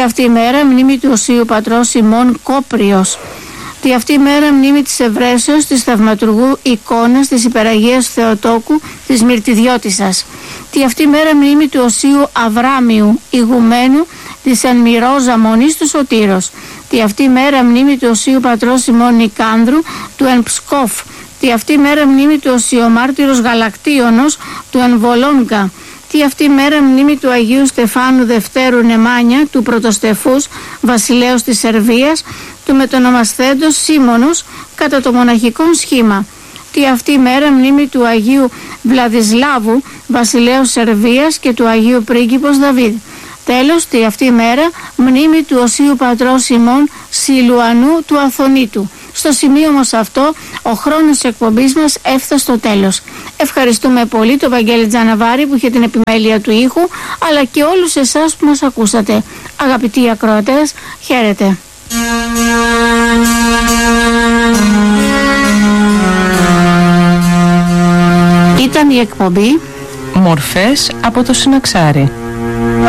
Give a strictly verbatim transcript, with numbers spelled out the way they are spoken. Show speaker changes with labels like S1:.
S1: αυτή η μέρα μνήμη του Οσίου Πατρός ημών Κόπριος. Τη αυτή η μέρα μνήμη της Ευρέσεως της θαυματουργού εικόνας της Υπεραγίας Θεοτόκου της Μυρτιδιώτισσας. Τη αυτή η μέρα μνήμη του Οσίου Αβράμιου ηγουμένου της εν Μοιρόζα Μονής του Σωτήρος. Τη αυτή η μέρα μνήμη του Οσίου Πατρός ημών Νικάνδρου του εν Ψκόφ. Τη αυτή η μέρα μνήμη του Οσίου Μάρτυρος Γαλακτίωνος του εν Βολόγκα. Τι αυτή η μέρα μνήμη του Αγίου Στεφάνου Δευτέρου Νεμάνια του Πρωτοστεφούς βασιλέως της Σερβίας του μετονομασθέντος Σίμωνος κατά το μοναχικό σχήμα. Τι αυτή η μέρα μνήμη του Αγίου Βλαδισλάβου βασιλέως Σερβίας και του Αγίου Πρίγκιπος Δαβίδ. Τέλος, τη αυτή η μέρα μνήμη του Οσίου Πατρός ημών Σιλουανού του Αθωνίτου. Στο σημείο όμως αυτό ο χρόνος της εκπομπής μας έφτασε στο τέλος. Ευχαριστούμε πολύ τον Βαγγέλη Τζαναβάρη που είχε την επιμέλεια του ήχου, αλλά και όλους εσάς που μας ακούσατε. Αγαπητοί ακροατές, χαίρετε. Ήταν η εκπομπή
S2: Μορφές από το Συναξάρι.